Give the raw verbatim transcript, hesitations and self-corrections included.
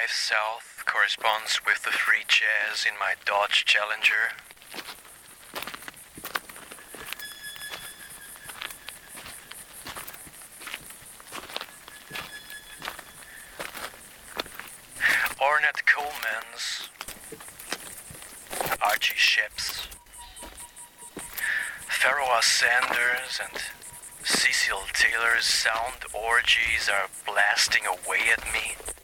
five south corresponds with the three chairs in my Dodge Challenger. Ornette Coleman's, Archie Sheps, Pharoah Sanders and Cecil Taylor's sound orgies are blasting away at me.